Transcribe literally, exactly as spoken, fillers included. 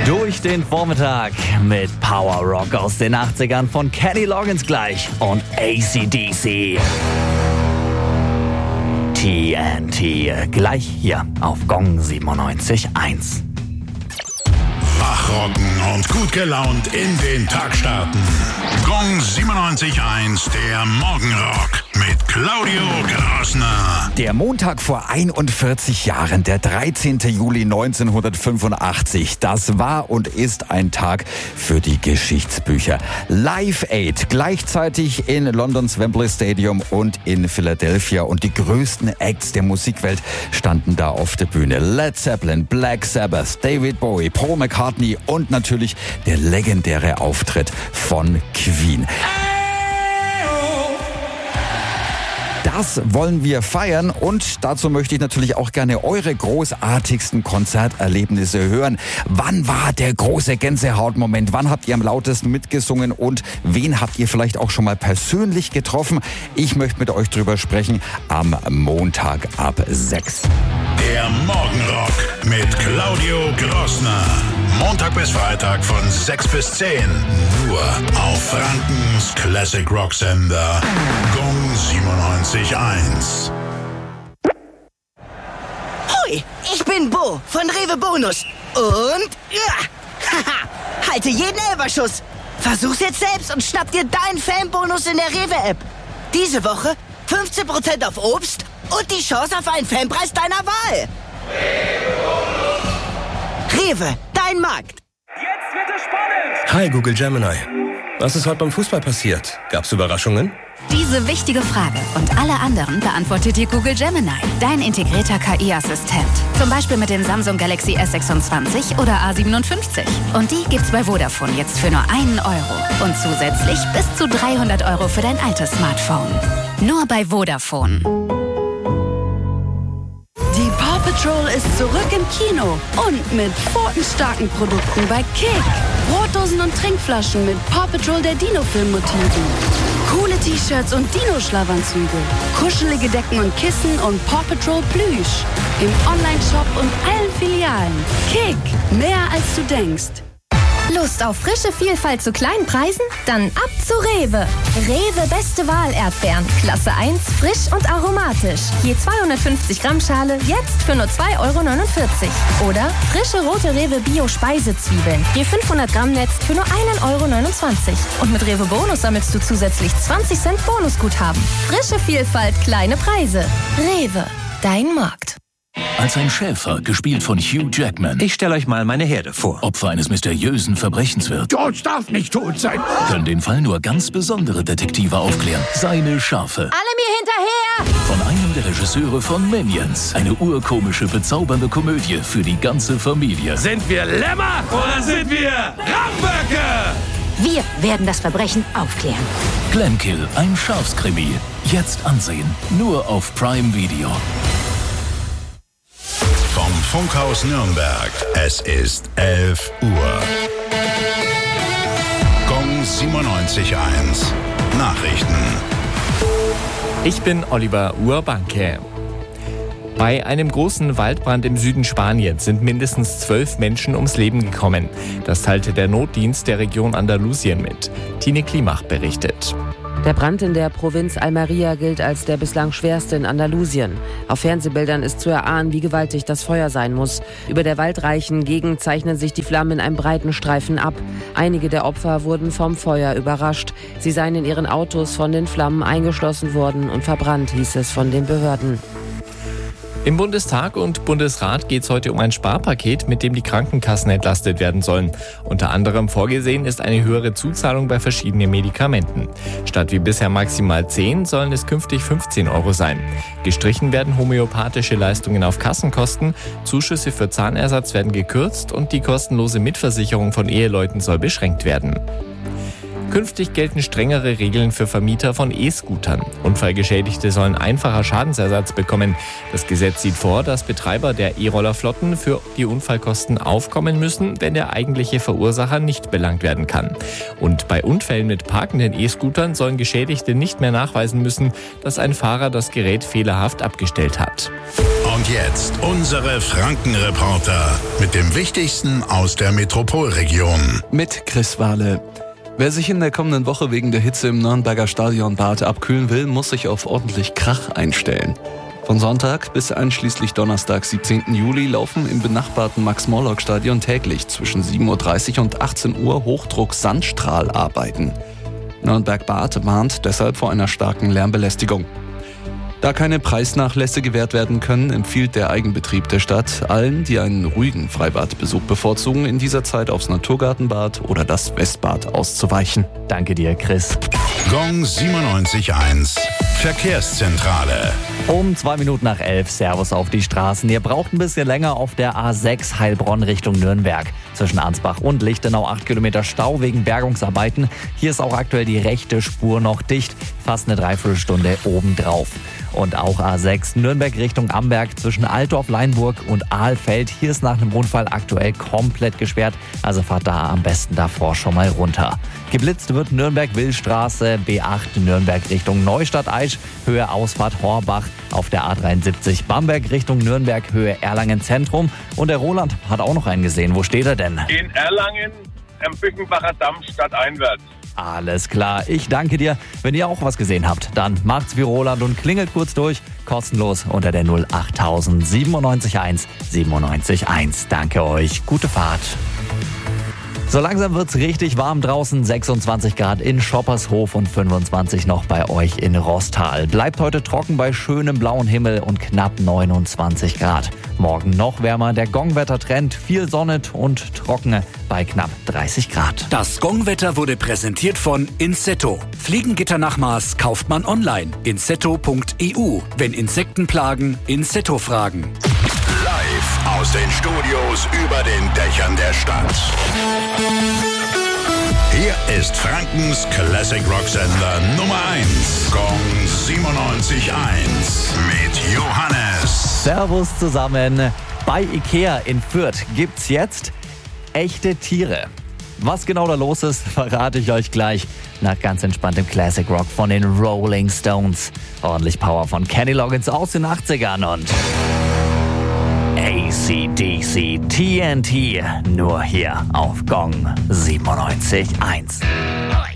Durch den Vormittag mit Power Rock aus den achtzigern von Kenny Loggins gleich und A C D C. T N T gleich hier auf Gong siebenundneunzig Komma eins. Wachrocken und gut gelaunt in den Tag starten. Gong siebenundneunzig Komma eins, der Morgenrock mit Claudio Grassner. Der Montag vor einundvierzig Jahren, der dreizehnten Juli neunzehnhundertfünfundachtzig. Das war und ist ein Tag für die Geschichtsbücher. Live Aid, gleichzeitig in Londons Wembley Stadium und in Philadelphia. Und die größten Acts der Musikwelt standen da auf der Bühne. Led Zeppelin, Black Sabbath, David Bowie, Paul McCartney und natürlich der legendäre Auftritt von Queen. Das wollen wir feiern und dazu möchte ich natürlich auch gerne eure großartigsten Konzerterlebnisse hören. Wann war der große Gänsehautmoment? Wann habt ihr am lautesten mitgesungen und wen habt ihr vielleicht auch schon mal persönlich getroffen? Ich möchte mit euch drüber sprechen am Montag ab sechs. Der Morgenrock mit Claudio Grassner. Montag bis Freitag von sechs bis zehn. Nur auf Frankens Classic Rock Sender Gong siebenundneunzig Komma eins. Hoi, ich bin Bo von Rewe Bonus. Und ja, haha, halte jeden Elferschuss. Versuch's jetzt selbst und schnapp dir deinen Fanbonus in der Rewe-App. Diese Woche fünfzehn Prozent auf Obst und die Chance auf einen Fanpreis deiner Wahl. Rewe, dein Markt. Jetzt wird es spannend. Hi Google Gemini. Was ist heute beim Fußball passiert? Gab's Überraschungen? Diese wichtige Frage und alle anderen beantwortet dir Google Gemini, dein integrierter K I-Assistent. Zum Beispiel mit dem Samsung Galaxy S sechsundzwanzig oder A siebenundfünfzig. Und die gibt's bei Vodafone jetzt für nur einen Euro. Und zusätzlich bis zu dreihundert Euro für dein altes Smartphone. Nur bei Vodafone. Die Paw Patrol ist zurück im Kino und mit pfotenstarken Produkten bei Kick. Brotdosen und Trinkflaschen mit Paw Patrol der Dino-Film-Motiven. Coole T-Shirts und Dino-Schlafanzüge. Kuschelige Decken und Kissen und Paw Patrol Plüsch. Im Online-Shop und allen Filialen. Kick, mehr als du denkst. Lust auf frische Vielfalt zu kleinen Preisen? Dann ab zu Rewe. Rewe Beste Wahl Erdbeeren. Klasse eins, frisch und aromatisch. Je zweihundertfünfzig Gramm Schale, jetzt für nur zwei Euro neunundvierzig. Oder frische rote Rewe Bio Speisezwiebeln. Je fünfhundert Gramm Netz für nur einen Euro neunundzwanzig. Und mit Rewe Bonus sammelst du zusätzlich zwanzig Cent Bonusguthaben. Frische Vielfalt, kleine Preise. Rewe, dein Markt. Als ein Schäfer, gespielt von Hugh Jackman. Ich stelle euch mal meine Herde vor. Opfer eines mysteriösen Verbrechens wird. George darf nicht tot sein. Können den Fall nur ganz besondere Detektive aufklären. Seine Schafe. Alle mir hinterher! Von einem der Regisseure von Minions. Eine urkomische, bezaubernde Komödie für die ganze Familie. Sind wir Lämmer oder sind wir Ramböcke? Wir werden das Verbrechen aufklären. Glenkill, ein Schafskrimi. Jetzt ansehen. Nur auf Prime Video. Vom Funkhaus Nürnberg. Es ist elf Uhr. Gong siebenundneunzig Komma eins. Nachrichten. Ich bin Oliver Urbanke. Bei einem großen Waldbrand im Süden Spaniens sind mindestens zwölf Menschen ums Leben gekommen. Das teilte der Notdienst der Region Andalusien mit. Tine Klimach berichtet. Der Brand in der Provinz Almería gilt als der bislang schwerste in Andalusien. Auf Fernsehbildern ist zu erahnen, wie gewaltig das Feuer sein muss. Über der waldreichen Gegend zeichnen sich die Flammen in einem breiten Streifen ab. Einige der Opfer wurden vom Feuer überrascht. Sie seien in ihren Autos von den Flammen eingeschlossen worden und verbrannt, hieß es von den Behörden. Im Bundestag und Bundesrat geht es heute um ein Sparpaket, mit dem die Krankenkassen entlastet werden sollen. Unter anderem vorgesehen ist eine höhere Zuzahlung bei verschiedenen Medikamenten. Statt wie bisher maximal zehn sollen es künftig fünfzehn Euro sein. Gestrichen werden homöopathische Leistungen auf Kassenkosten, Zuschüsse für Zahnersatz werden gekürzt und die kostenlose Mitversicherung von Eheleuten soll beschränkt werden. Künftig gelten strengere Regeln für Vermieter von E-Scootern. Unfallgeschädigte sollen einfacher Schadensersatz bekommen. Das Gesetz sieht vor, dass Betreiber der E-Rollerflotten für die Unfallkosten aufkommen müssen, wenn der eigentliche Verursacher nicht belangt werden kann. Und bei Unfällen mit parkenden E-Scootern sollen Geschädigte nicht mehr nachweisen müssen, dass ein Fahrer das Gerät fehlerhaft abgestellt hat. Und Und jetzt unsere Franken-Reporter mit dem Wichtigsten aus der Metropolregion. Mit Chris Wahle. Wer sich in der kommenden Woche wegen der Hitze im Nürnberger Stadionbad abkühlen will, muss sich auf ordentlich Krach einstellen. Von Sonntag bis einschließlich Donnerstag, siebzehnten Juli, laufen im benachbarten Max-Morlock-Stadion täglich zwischen sieben Uhr dreißig und achtzehn Uhr Hochdruck-Sandstrahlarbeiten. Nürnberg-Bad warnt deshalb vor einer starken Lärmbelästigung. Da keine Preisnachlässe gewährt werden können, empfiehlt der Eigenbetrieb der Stadt allen, die einen ruhigen Freibadbesuch bevorzugen, in dieser Zeit aufs Naturgartenbad oder das Westbad auszuweichen. Danke dir, Chris. Gong siebenundneunzig Komma eins. Verkehrszentrale. Um zwei Minuten nach elf, Servus auf die Straßen. Ihr braucht ein bisschen länger auf der A sechs Heilbronn Richtung Nürnberg. Zwischen Ansbach und Lichtenau acht Kilometer Stau wegen Bergungsarbeiten. Hier ist auch aktuell die rechte Spur noch dicht. Fast eine Dreiviertelstunde obendrauf. Und auch A sechs Nürnberg Richtung Amberg zwischen Altdorf, Leinburg und Ahlfeld. Hier ist nach einem Unfall aktuell komplett gesperrt. Also fahrt da am besten davor schon mal runter. Geblitzt wird Nürnberg-Willstraße, B acht Nürnberg Richtung Neustadt-Aisch, Höhe Ausfahrt Horbach. Auf der A dreiundsiebzig Bamberg Richtung Nürnberg, Höhe Erlangen Zentrum. Und der Roland hat auch noch einen gesehen. Wo steht er denn? In Erlangen am Bückenbacher Damm stadteinwärts. Alles klar, ich danke dir. Wenn ihr auch was gesehen habt, dann macht's wie Roland und klingelt kurz durch. Kostenlos unter der null acht null siebenundneunzig eins siebenundneunzig eins. Danke euch, gute Fahrt. So langsam wird's richtig warm draußen, sechsundzwanzig Grad in Schoppershof und fünfundzwanzig noch bei euch in Rostal. Bleibt heute trocken bei schönem blauen Himmel und knapp neunundzwanzig Grad. Morgen noch wärmer, der Gongwetter-Trend, viel Sonne und trocken bei knapp dreißig Grad. Das Gongwetter wurde präsentiert von Insetto. Fliegengitter nach Maß kauft man online. insetto punkt e u. Wenn Insekten plagen, Insetto fragen. Live aus den Studios über den Dächern der Stadt. Hier ist Frankens Classic Rock Sender Nummer eins. Gong siebenundneunzig Komma eins mit Johannes. Servus zusammen. Bei Ikea in Fürth gibt's jetzt echte Tiere. Was genau da los ist, verrate ich euch gleich nach ganz entspanntem Classic Rock von den Rolling Stones. Ordentlich Power von Kenny Loggins aus den achtzigern und A C D C T N T, nur hier auf Gong siebenundneunzig Komma eins.